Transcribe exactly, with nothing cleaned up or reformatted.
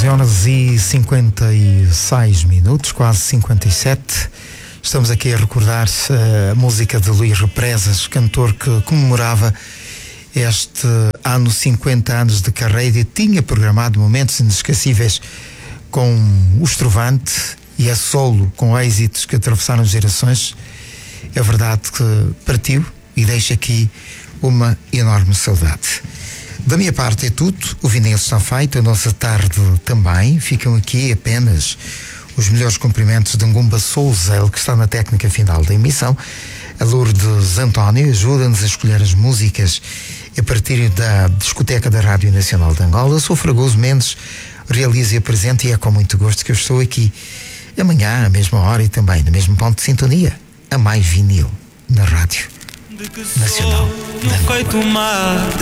horas e cinquenta e seis minutos, quase cinquenta e sete. Estamos aqui a recordar a música de Luís Represas, cantor que comemorava este ano cinquenta anos de carreira e tinha programado momentos inesquecíveis com o Estrovante e a solo, com êxitos que atravessaram gerações. É verdade que partiu e deixa aqui uma enorme saudade. Da minha parte é tudo, o vinil está feito, a nossa tarde também. Ficam aqui apenas os melhores cumprimentos de Ngumba Souza, ele que está na técnica final da emissão. A Lourdes António ajuda-nos a escolher as músicas a partir da discoteca da Rádio Nacional de Angola. Eu sou Fragoso Mendes, realizo e apresento, e é com muito gosto que eu estou aqui amanhã, à mesma hora e também no mesmo ponto de sintonia, a mais vinil na Rádio Nacional de Angola.